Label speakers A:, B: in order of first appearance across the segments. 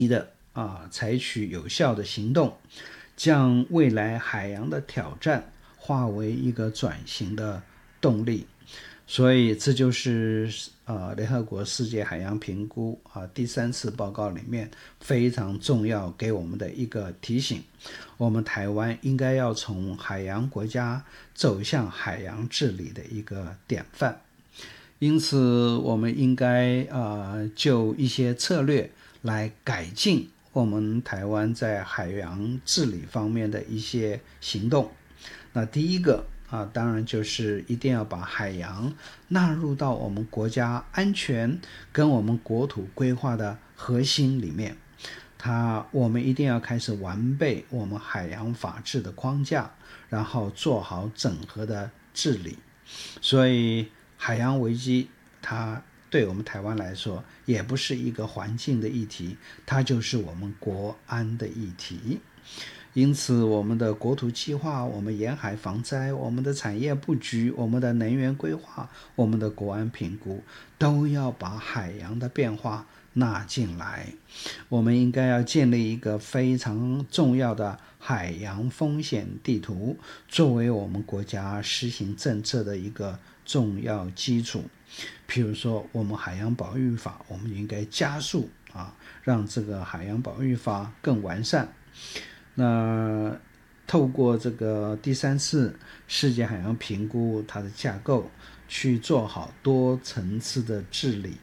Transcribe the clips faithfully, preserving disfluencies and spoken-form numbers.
A: 的啊采取有效的行动，将未来海洋的挑战化为一个转型的动力。所以这就是呃联合国世界海洋评估啊第三次报告里面非常重要给我们的一个提醒，我们台湾应该要从海洋国家走向海洋治理的一个典范。因此我们应该呃就一些策略来改进我们台湾在海洋治理方面的一些行动。那第一个啊，当然就是一定要把海洋纳入到我们国家安全跟我们国土规划的核心里面。它我们一定要开始完备我们海洋法治的框架，然后做好整合的治理。所以海洋危机它对我们台湾来说也不是一个环境的议题，它就是我们国安的议题。因此我们的国土计划，我们沿海防灾，我们的产业布局，我们的能源规划，我们的国安评估，都要把海洋的变化纳进来。我们应该要建立一个非常重要的海洋风险地图，作为我们国家施行政策的一个重要基础。譬如说我们海洋保育法，我们应该加速啊，让这个海洋保育法更完善。那透过这个第三次世界海洋评估它的架构，去做好多层次的治理。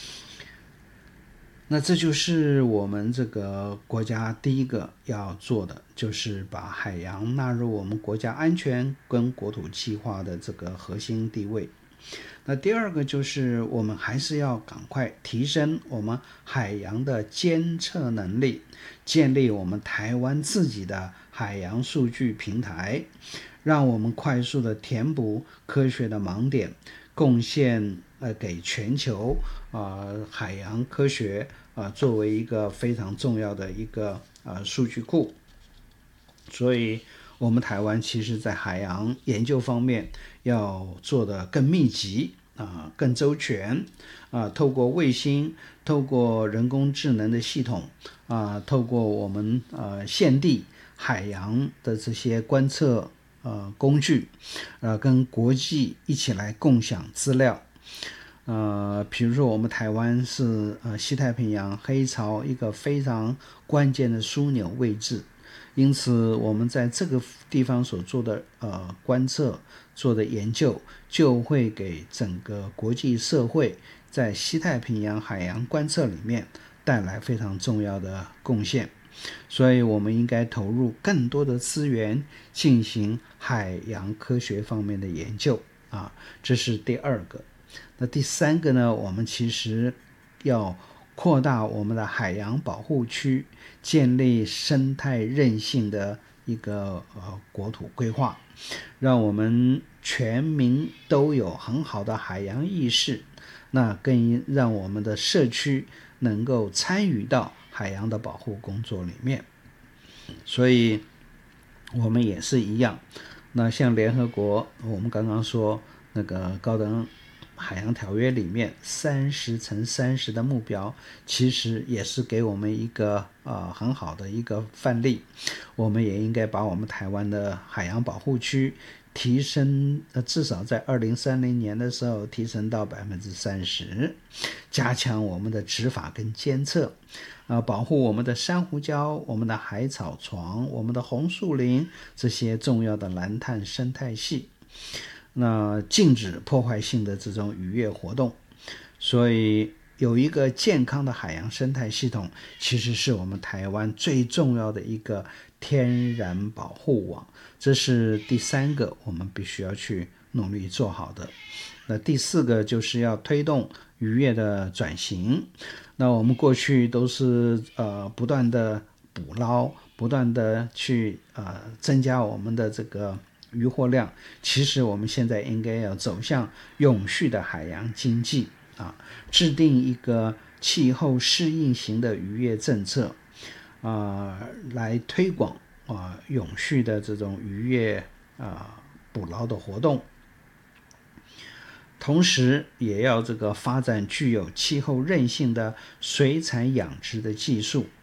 A: 那这就是我们这个国家第一个要做的，就是把海洋纳入我们国家安全跟国土计划的这个核心地位。那第二个就是我们还是要赶快提升我们海洋的监测能力，建立我们台湾自己的海洋数据平台，让我们快速的填补科学的盲点，贡献呃给全球啊、呃、海洋科学啊、呃、作为一个非常重要的一个呃数据库。所以我们台湾其实在海洋研究方面要做得更密集啊、呃，更周全啊、呃，透过卫星，透过人工智能的系统啊、呃，透过我们呃现地海洋的这些观测呃工具，呃，跟国际一起来共享资料。呃，比如说我们台湾是呃西太平洋黑潮一个非常关键的枢纽位置。因此我们在这个地方所做的呃观测做的研究，就会给整个国际社会在西太平洋海洋观测里面带来非常重要的贡献。所以我们应该投入更多的资源进行海洋科学方面的研究啊，这是第二个。那第三个呢，我们其实要扩大我们的海洋保护区，建立生态韧性的一个呃国土规划，让我们全民都有很好的海洋意识，那更让我们的社区能够参与到海洋的保护工作里面。所以我们也是一样，那像联合国我们刚刚说那个高等海洋条约里面三十乘三十的目标，其实也是给我们一个呃很好的一个范例。我们也应该把我们台湾的海洋保护区提升，呃至少在二零三零年的时候提升到百分之三十，加强我们的执法跟监测，呃保护我们的珊瑚礁、我们的海草床、我们的红树林这些重要的蓝碳生态系。那禁止破坏性的这种渔业活动。所以有一个健康的海洋生态系统，其实是我们台湾最重要的一个天然保护网，这是第三个我们必须要去努力做好的。那第四个就是要推动渔业的转型。那我们过去都是呃不断的捕捞，不断的去呃增加我们的这个渔获量，其实我们现在应该要走向永续的海洋经济啊，制定一个气候适应型的渔业政策啊，来推广啊永续的这种渔业啊捕捞的活动。同时也要这个发展具有气候韧性的水产养殖的技术